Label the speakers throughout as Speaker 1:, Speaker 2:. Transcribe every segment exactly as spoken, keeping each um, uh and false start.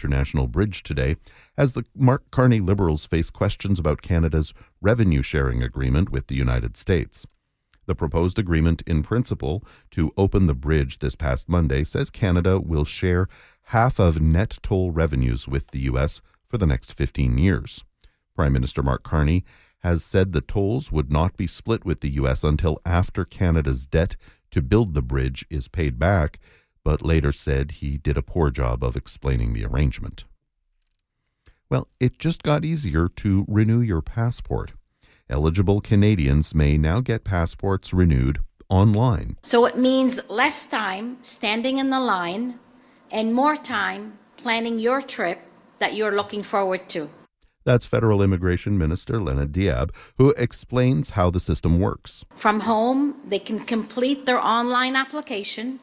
Speaker 1: International Bridge today, as the Mark Carney Liberals face questions about Canada's revenue-sharing agreement with the United States. The proposed agreement in principle to open the bridge this past Monday says Canada will share half of net toll revenues with the U S for the next fifteen years. Prime Minister Mark Carney has said the tolls would not be split with the U S until after Canada's debt to build the bridge is paid back, but later said he did a poor job of explaining the arrangement. Well, it just got easier to renew your passport. Eligible Canadians may now get passports renewed online.
Speaker 2: So it means less time standing in the line and more time planning your trip that you're looking forward to.
Speaker 1: That's Federal Immigration Minister Lena Diab, who explains how the system works.
Speaker 2: From home, they can complete their online application.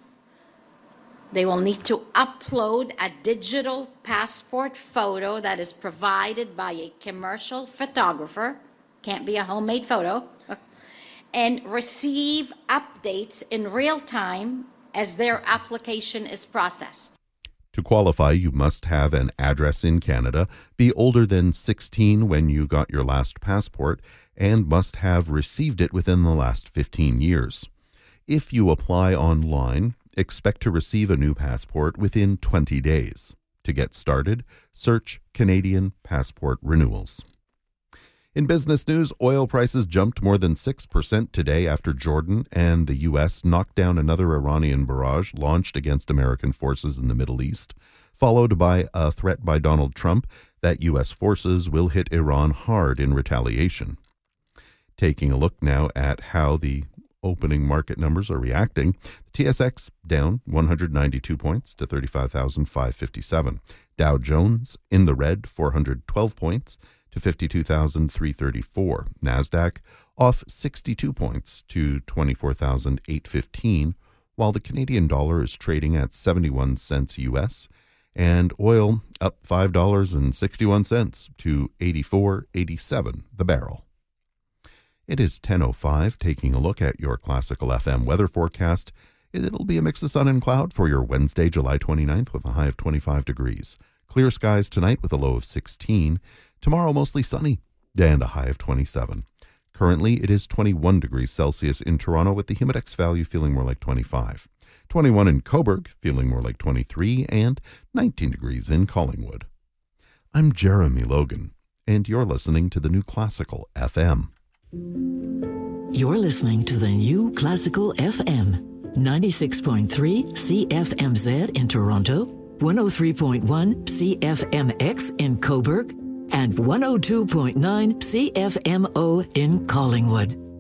Speaker 2: They will need to upload a digital passport photo that is provided by a commercial photographer. Can't be a homemade photo. And receive updates in real time as their application is processed.
Speaker 1: To qualify, you must have an address in Canada, be older than sixteen when you got your last passport, and must have received it within the last fifteen years. If you apply online, expect to receive a new passport within twenty days. To get started, search Canadian Passport Renewals. In business news, oil prices jumped more than six percent today after Jordan and the U S knocked down another Iranian barrage launched against American forces in the Middle East, followed by a threat by Donald Trump that U S forces will hit Iran hard in retaliation. Taking a look now at how the opening market numbers are reacting, the T S X down one hundred ninety-two points to thirty-five thousand five hundred fifty-seven. Dow Jones in the red, four hundred twelve points to fifty-two thousand three hundred thirty-four. NASDAQ off sixty-two points to twenty-four thousand eight hundred fifteen, while the Canadian dollar is trading at seventy-one cents U S, and oil up five dollars and sixty-one cents to eighty-four eighty-seven the barrel. It is ten oh five, taking a look at your Classical F M weather forecast. It'll be a mix of sun and cloud for your Wednesday, July twenty-ninth, with a high of twenty-five degrees. Clear skies tonight with a low of sixteen. Tomorrow, mostly sunny and a high of twenty-seven. Currently, it is twenty-one degrees Celsius in Toronto with the Humidex value feeling more like twenty-five. twenty-one in Cobourg, feeling more like twenty-three, and nineteen degrees in Collingwood. I'm Jeremy Logan, and you're listening to the New Classical F M.
Speaker 3: You're listening to the New Classical F M, ninety-six point three C F M Z in Toronto, one oh three point one C F M X in Cobourg, and one oh two point nine C F M O in Collingwood.